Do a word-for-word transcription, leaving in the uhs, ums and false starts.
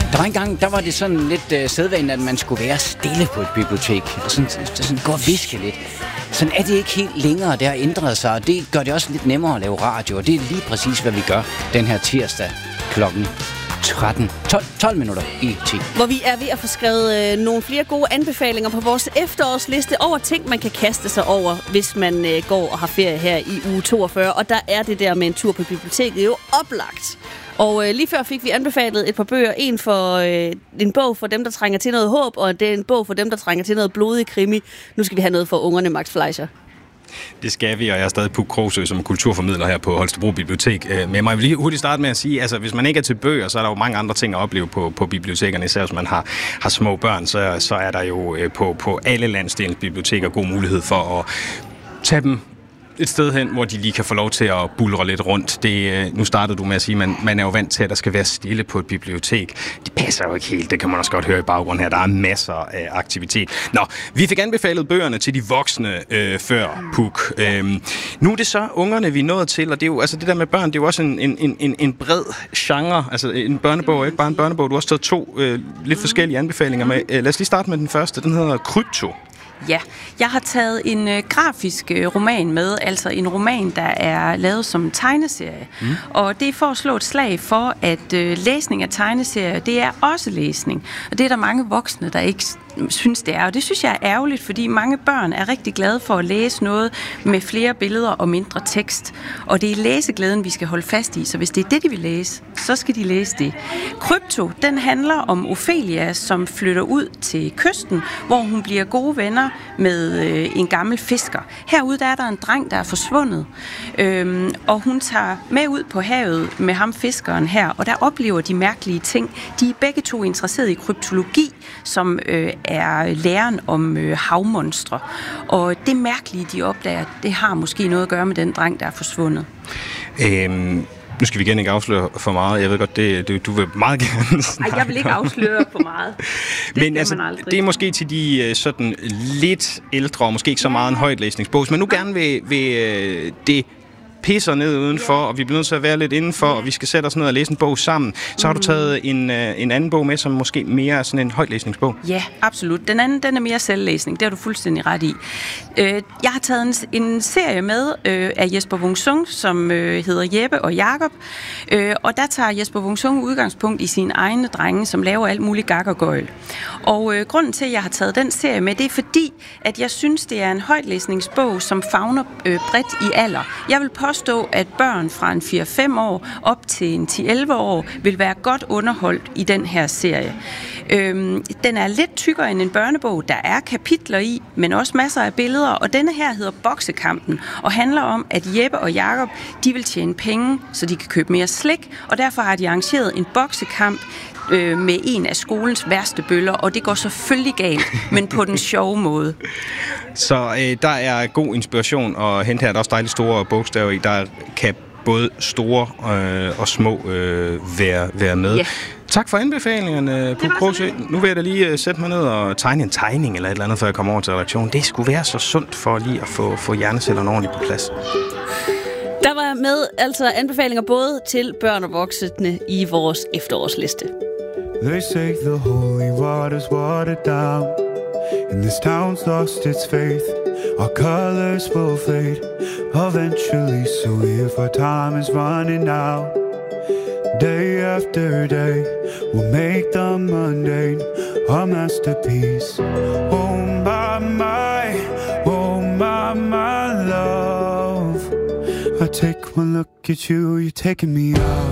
Der var engang, der var det sådan lidt øh, sædvanligt, at man skulle være stille på et bibliotek, og sådan, sådan gå og viske lidt. Sådan er det ikke helt længere, det har ændret sig, og det gør det også lidt nemmere at lave radio, og det er lige præcis, hvad vi gør den her tirsdag klokken tretten, tolv, tolv minutter i ti. Hvor vi er ved at få skrevet øh, nogle flere gode anbefalinger på vores efterårsliste over ting, man kan kaste sig over, hvis man øh, går og har ferie her i uge toogfyrre. Og der er det der med en tur på biblioteket jo oplagt. Og øh, lige før fik vi anbefalet et par bøger. En for øh, en bog for dem, der trænger til noget håb, og det er en bog for dem, der trænger til noget blodig krimi. Nu skal vi have noget for ungerne, Max Fleischer. Det skal vi, og jeg er stadig Puk Krogsø som kulturformidler her på Holstebro Bibliotek. Men jeg vil lige hurtigt starte med at sige, altså hvis man ikke er til bøger, så er der jo mange andre ting at opleve på, på bibliotekerne. Især hvis man har, har små børn, så, så er der jo på, på alle landsdelens biblioteker god mulighed for at tage dem et sted hen, hvor de lige kan få lov til at bulre lidt rundt. Det, nu startede du med at sige, at man, man er jo vant til, at der skal være stille på et bibliotek. Det passer jo ikke helt, det kan man også godt høre i baggrunden her. Der er masser af aktivitet. Nå, vi fik anbefalet bøgerne til de voksne øh, før Puk. Øhm, nu er det så ungerne, vi er nået til, og det er jo, altså det der med børn, det er jo også en, en, en, en bred genre. Altså en børnebog er ikke bare en børnebog. Du har også taget to øh, lidt forskellige anbefalinger med. Lad os lige starte med den første. Den hedder Krypto. Ja, jeg har taget en øh, grafisk øh, roman med, altså en roman, der er lavet som en tegneserie. Mm. Og det er for at slå et slag for, at øh, læsning af tegneserier, det er også læsning. Og det er der mange voksne, der ikke synes, det er. Og det synes jeg er ærgerligt, fordi mange børn er rigtig glade for at læse noget med flere billeder og mindre tekst. Og det er læseglæden, vi skal holde fast i. Så hvis det er det, de vil læse, så skal de læse det. Krypto, den handler om Ophelia, som flytter ud til kysten, hvor hun bliver gode venner med øh, en gammel fisker. Herude der er der en dreng, der er forsvundet, øhm, og hun tager med ud på havet med ham fiskeren her, og der oplever de mærkelige ting. De er begge to interesseret i kryptologi, som øh, er læren om øh, havmonstre. Og det mærkelige, de opdager, det har måske noget at gøre med den dreng, der er forsvundet. Øhm Nu skal vi igen ikke afsløre for meget. Jeg ved godt, det, det du vil meget gerne snakke. Ej, jeg vil ikke afsløre for meget. Det Men altså, det er måske til de sådan lidt ældre, og måske ikke så meget en højtlæsningsbog. Men nu gerne vil, vil det pisser ned udenfor, og vi bliver nødt til at være lidt indenfor, og vi skal sætte os ned og læse en bog sammen. Så har du taget en, en anden bog med, som måske mere er sådan en højtlæsningsbog. Ja, absolut. Den anden, den er mere selvlæsning. Det har du fuldstændig ret i. Jeg har taget en, en serie med af Jesper Wung Sung, som hedder Jeppe og Jakob. Og der tager Jesper Wung Sung udgangspunkt i sine egne drenge, som laver alt muligt gak og gøjl. Og grunden til, at jeg har taget den serie med, det er fordi, at jeg synes, det er en højtlæsningsbog, som favner bredt i alder. Jeg vil påstå, at børn fra en fire fem år op til en ti elleve år vil være godt underholdt i den her serie. Øhm, den er lidt tykkere end en børnebog. Der er kapitler i, men også masser af billeder. Og denne her hedder Boksekampen og handler om, at Jeppe og Jakob, de vil tjene penge, så de kan købe mere slik. Og derfor har de arrangeret en boksekamp øh, med en af skolens værste bøller. Og det går selvfølgelig galt, men på den sjove måde. Så øh, der er god inspiration at hente her. Der er også dejligt store bogstaver i. Der kan både store øh, og små øh, være, være med. Yeah. Tak for anbefalingerne, Puk Krogsø. Nu vil jeg da lige uh, sætte mig ned og tegne en tegning eller et eller andet, før jeg kommer over til redaktionen. Det skulle være så sundt for lige at få, få hjernecellerne ordentligt på plads. Der var med altså anbefalinger både til børn og voksne i vores efterårsliste. They say the holy water's watered down, and this town's lost its faith. Our colors will fade eventually, so if our time is running out, day after day, we'll make the mundane our masterpiece. Oh my, my, oh my, my love. I take one look at you, you're taking me out.